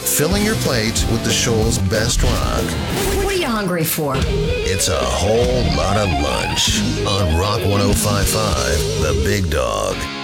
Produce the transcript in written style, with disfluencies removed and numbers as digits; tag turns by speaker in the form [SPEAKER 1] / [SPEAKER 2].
[SPEAKER 1] filling your plate with the Shoal's best rock.
[SPEAKER 2] What are you hungry for?
[SPEAKER 1] It's a whole lot of lunch on Rock 105.5, The Big Dog.